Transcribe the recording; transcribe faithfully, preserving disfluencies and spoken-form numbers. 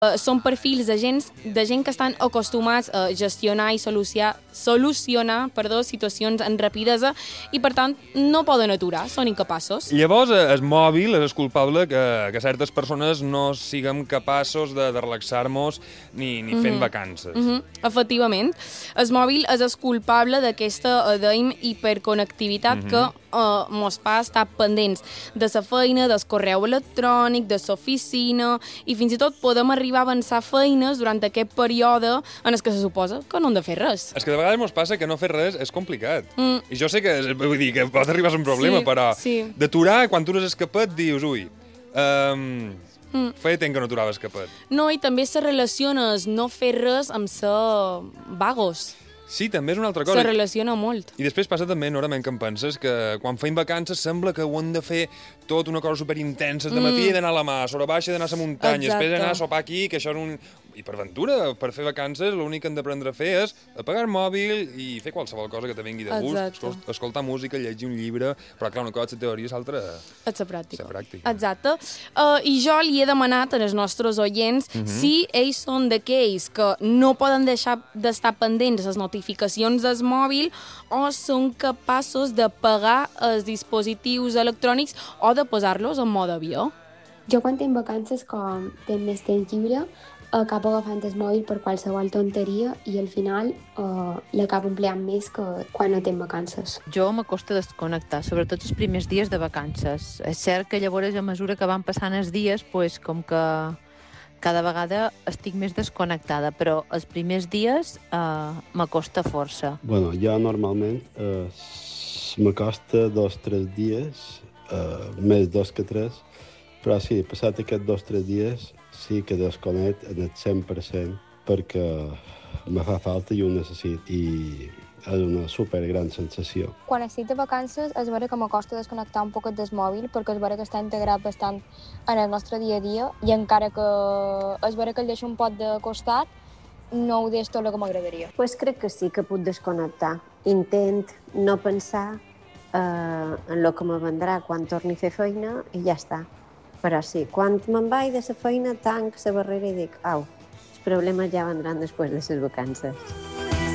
Uh, són perfils de gent, de gent que estan acostumats a gestionar i solucionar, solucionar perdó, situacions en rapidesa i, per tant, no poden aturar, són incapaços. Llavors, el mòbil és el culpable que, que certes persones no siguem capaços de, de relaxar-nos ni, ni fent mm -hmm. vacances. Mm -hmm. Efectivament. El mòbil és el culpable d'aquesta, deim, hiperconnectivitat mm -hmm. que uh, mos fa estar pendents de la feina, del correu electrònic, de l'oficina, i fins i tot podem arribar a avançar feines durant aquest període en el que se suposa que no hem de fer res. És que de vegades ens passa que no fer res és complicat. Mm. I jo sé que, vull dir, que pot arribar a ser un problema, sí, però sí. d'aturar, quan tu has escapat, dius, ui, um, mm. feia temps que no aturava escapat. No, i també se relaciona no fer res amb ser vagos. Sí, també és una altra cosa. Se relaciona molt. I després passa també, enormement, que em penses que quan feim vacances sembla que ho hem de fer tot una cosa superintensa. De matí he d'anar a la mà, a sobre baixa he d'anar a la muntanya, Exacte. després he d'anar a sopar aquí, que això és un... I per aventura, per fer vacances, l'únic que hem d'aprendre a fer és apagar el mòbil i fer qualsevol cosa que te vingui de gust, Exacte. escoltar música, llegir un llibre, però clar, una cosa és la teoria i l'altra és la pràctica. La pràctica. Exacte. Uh, I jo li he demanat als nostres oients uh -huh. si ells són d'aquells que no poden deixar d'estar pendents les notificacions del mòbil o són capaços d'apagar els dispositius electrònics o de posar-los en mode avió. Jo quan tinc vacances, com tinc més temps lliure, acabo agafant el mòbil per qualsevol tonteria i al final uh, l'acabo empleant més que quan no tinc vacances. Jo m'acosto a desconnectar, sobretot els primers dies de vacances. És cert que llavors, a mesura que van passant els dies, pues, com que cada vegada estic més desconnectada, però els primers dies uh, m'acosta força. Bueno, jo normalment uh, m'acosta dos o tres dies, uh, més dos que tres, però sí, passat aquests dos o tres dies sí que desconnecto en el cent per cent perquè me fa falta i ho necessito i és una supergran sensació. Quan estic de vacances és vera que m'acosta desconnectar un poquet del mòbil perquè és vera que està integrat bastant en el nostre dia a dia i encara que és vera que el deixo un pot de costat, no ho deix tot el que m'agradaria. Pues crec que sí que puc desconnectar. Intent no pensar eh, en el que me vendrà quan torni a fer feina i ja està. Però sí, quan me'n vaig de la feina, tanc la barrera i dic, au, els problemes ja vendran després de les vacances.